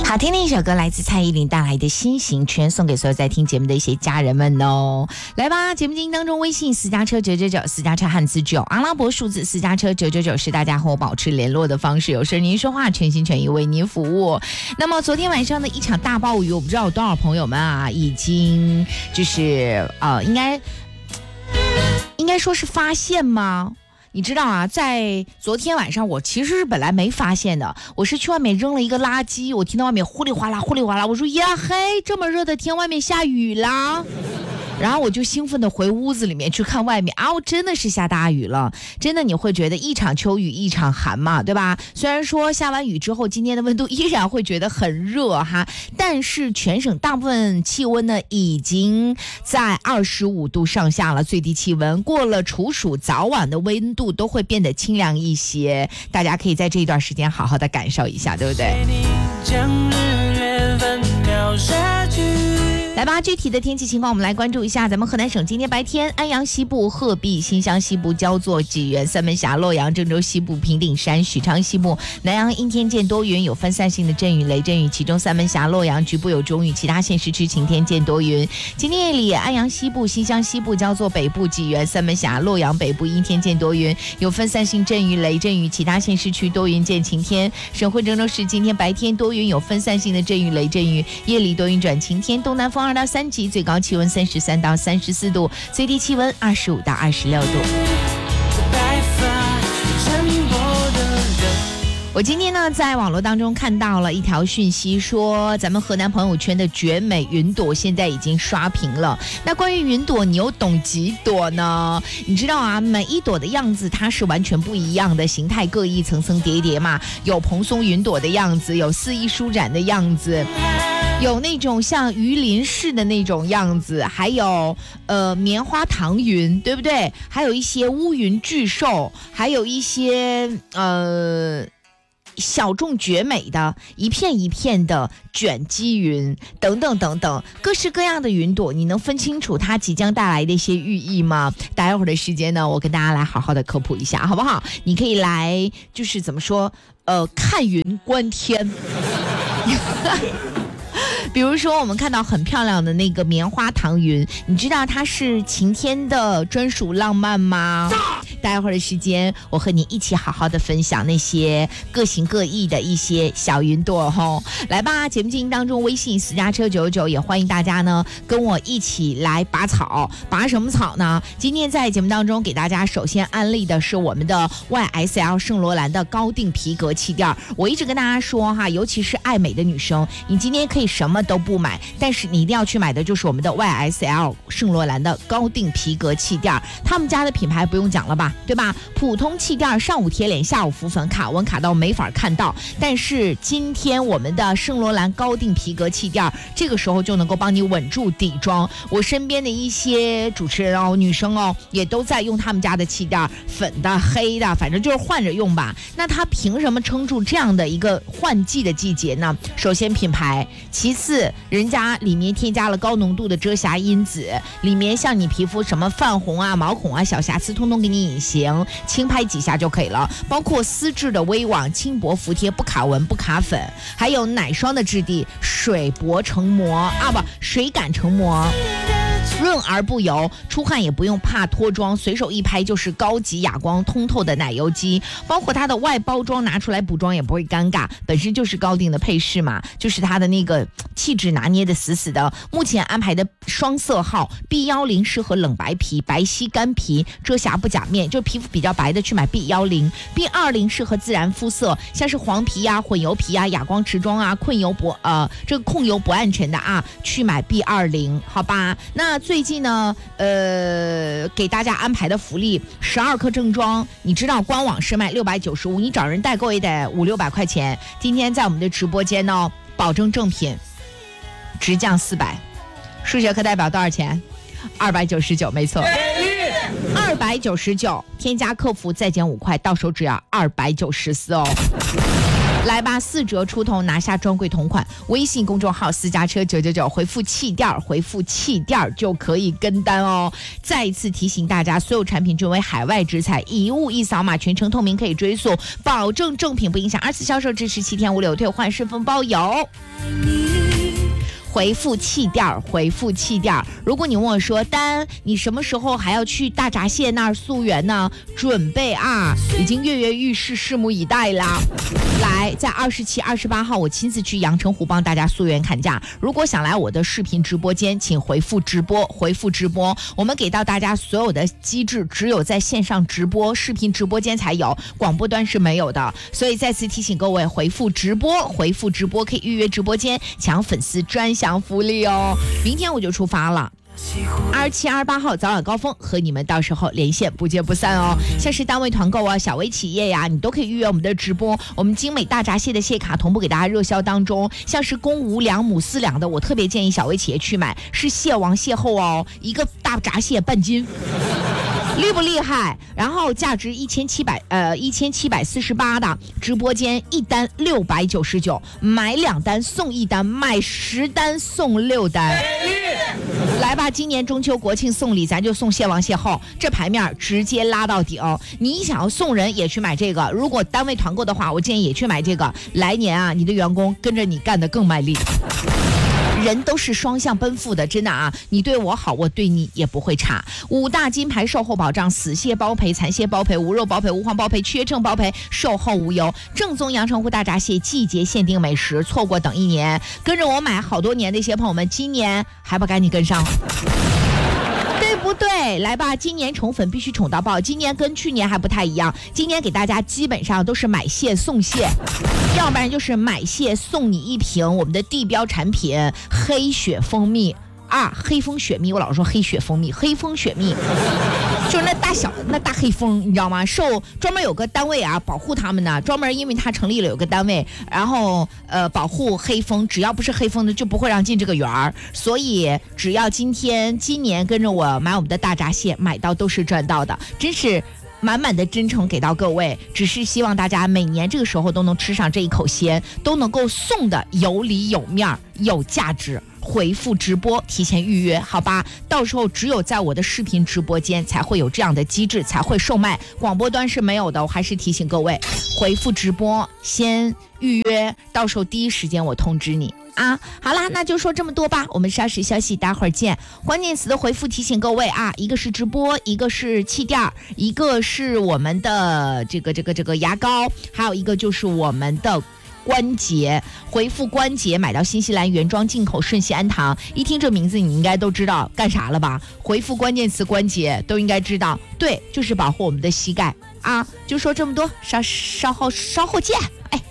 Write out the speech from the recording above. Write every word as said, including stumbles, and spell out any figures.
好听的一首歌来自蔡依林带来的心形圈，送给所有在听节目的一些家人们哦。来吧，节目进行当中，微信私家车九九九，私家车汉字九，阿拉伯数字私家车九九九是大家和我保持联络的方式，有事您说话，全心全意为您服务。那么昨天晚上的一场大暴雨，我不知道有多少朋友们啊，已经就是呃，应该应该说是发现吗？你知道啊，在昨天晚上我其实是本来没发现的，我是去外面扔了一个垃圾，我听到外面呼里哗啦呼里哗啦，我说呀嘿，这么热的天外面下雨啦。然后我就兴奋的回屋子里面去看外面啊，我真的是下大雨了，真的你会觉得一场秋雨一场寒嘛，对吧？虽然说下完雨之后今天的温度依然会觉得很热哈，但是全省大部分气温呢已经在二十五度上下了，最低气温过了处暑，早晚的温度都会变得清凉一些，大家可以在这一段时间好好的感受一下，对不对？来吧，具体的天气情况我们来关注一下。咱们河南省今天白天，安阳西部、鹤壁、新乡西部、焦作、济源、三门峡、洛阳、郑州西部、平顶山、许昌西部、南阳阴天见多云，有分散性的阵雨、雷阵雨，其中三门峡、洛阳局部有中雨，其他县市区晴天见多云。今天夜里，安阳西部、新乡西部、焦作北部、济源、三门峡、洛阳北部阴天见多云，有分散性阵雨、雷阵雨，其他县市区多云见晴天。省会郑州市今天白天多云，有分散性的阵雨、雷阵雨，夜里多云转晴天，东南风二到三级，最高气温三十三到三十四度，最低气温二十五到二十六度。我今天呢在网络当中看到了一条讯息，说咱们河南朋友圈的绝美云朵现在已经刷屏了。那关于云朵，你又懂几朵呢？你知道啊，每一朵的样子它是完全不一样的，形态各异，层层叠叠嘛，有蓬松云朵的样子，有肆意舒展的样子，有那种像鱼鳞式的那种样子，还有呃棉花糖云，对不对？还有一些乌云巨兽，还有一些呃小众绝美的一片一片的卷积云等等等等，各式各样的云朵，你能分清楚它即将带来的一些寓意吗？待会儿的时间呢，我跟大家来好好的科普一下，好不好？你可以来就是怎么说呃看云观天比如说我们看到很漂亮的那个棉花糖云，你知道它是晴天的专属浪漫吗？待会儿的时间我和你一起好好的分享那些各形各异的一些小云朵吼。来吧，节目进行当中，微信私家车九九九也欢迎大家呢跟我一起来拔草。拔什么草呢？今天在节目当中给大家首先安利的是我们的 Y S L 圣罗兰的高定皮革气垫。我一直跟大家说哈，尤其是爱美的女生，你今天可以什么都不买，但是你一定要去买的就是我们的 Y S L 圣罗兰的高定皮革气垫。他们家的品牌不用讲了吧，对吧？普通气垫上午贴脸，下午浮粉，卡纹卡到没法看到，但是今天我们的圣罗兰高定皮革气垫这个时候就能够帮你稳住底妆。我身边的一些主持人哦，女生哦，也都在用他们家的气垫，粉的黑的，反正就是换着用吧。那它凭什么撑住这样的一个换季的季节呢？首先品牌，其次人家里面添加了高浓度的遮瑕因子，里面像你皮肤什么泛红啊、毛孔啊、小瑕疵通通给你隐形，轻拍几下就可以了。包括丝质的微网，轻薄服帖，不卡纹不卡粉，还有奶霜的质地，水薄成膜啊不水感成膜，润而不油，出汗也不用怕脱妆，随手一拍就是高级哑光通透的奶油肌。包括它的外包装拿出来补妆也不会尴尬，本身就是高定的配饰嘛，就是它的那个气质拿捏的死死的。目前安排的双色号 B 一零 适合冷白皮、白皙干皮，遮瑕不假面，就皮肤比较白的去买 B 一零， B 二零 适合自然肤色，像是黄皮呀、混油皮呀、哑光持妆啊、困油不呃这个控油不暗沉的啊，去买 B 二零， 好吧？那最近呢呃给大家安排的福利，十二颗正装，你知道官网是卖六百九十五，你找人代购也得五六百块钱。今天在我们的直播间呢，保证正品直降四百。数学课代表多少钱？二百九十九，没错，二百九十九，添加客服再减五块，到手只要二百九十四哦。 来吧，四折出头拿下专柜同款。微信公众号私家车九九九，回复气垫，回复气垫就可以跟单哦。再一次提醒大家，所有产品均为海外直采，一物一扫码，全程透明，可以追溯，保证正品不影响，二次销售至十七天无理由退换，顺丰包邮。回复气垫，回复气垫。如果你问我说，丹，你什么时候还要去大闸蟹那儿溯源呢？准备啊，已经跃跃欲试，拭目以待啦。来，在二十七、二十八号，我亲自去阳澄湖帮大家溯源砍价。如果想来我的视频直播间，请回复直播，回复直播。我们给到大家所有的机制，只有在线上直播、视频直播间才有，广播端是没有的。所以再次提醒各位，回复直播，回复直播可以预约直播间，抢粉丝专享福利哦。明天我就出发了。二十七、二十八号早晚高峰，和你们到时候连线不见不散哦。像是单位团购啊、小微企业呀，你都可以预约我们的直播。我们精美大闸蟹的蟹卡同步给大家热销当中，像是公五两、母四两的，我特别建议小微企业去买，是蟹王蟹后哦，一个大闸蟹半斤。厉不厉害？然后价值一千七百呃一千七百四十八的直播间一单六百九十九，买两单送一单，买十单送六单。来吧，今年中秋国庆送礼，咱就送蟹王蟹后，这牌面直接拉到顶。你想要送人也去买这个，如果单位团购的话，我建议也去买这个。来年啊，你的员工跟着你干得更卖力。人都是双向奔赴的，真的啊！你对我好，我对你也不会差。五大金牌售后保障，死蟹包赔，残蟹包赔，无肉包赔，无黄包赔，缺秤包赔，售后无忧。正宗阳澄湖大闸蟹季节限定美食，错过等一年。跟着我买好多年的一些朋友们，今年还不赶紧跟上？对不对？来吧，今年宠粉必须宠到爆，今年跟去年还不太一样，今年给大家基本上都是买蟹送蟹，要不然就是买蟹送你一瓶我们的地标产品黑雪蜂蜜啊，黑蜂雪蜜，我老说黑雪蜂蜜，黑蜂雪蜜就是那大小那大黑蜂，你知道吗？受专门有个单位啊保护他们呢，专门因为他成立了有个单位，然后呃保护黑蜂，只要不是黑蜂的就不会让进这个园儿。所以只要今天今年跟着我买我们的大闸蟹，买到都是赚到的，真是满满的真诚给到各位，只是希望大家每年这个时候都能吃上这一口鲜，都能够送的有理有面有价值。回复直播提前预约，好吧？到时候只有在我的视频直播间才会有这样的机制，才会售卖，广播端是没有的。我还是提醒各位，回复直播先预约，到时候第一时间我通知你啊。好啦，那就说这么多吧，我们稍事休息，待会儿见。关键词的回复提醒各位啊，一个是直播，一个是气垫，一个是我们的这个这个这个牙膏，还有一个就是我们的关节。回复关节买到新西兰原装进口顺熙安堂，一听这名字你应该都知道干啥了吧？回复关键词关节都应该知道，对，就是保护我们的膝盖啊。就说这么多，稍稍后稍后见，哎。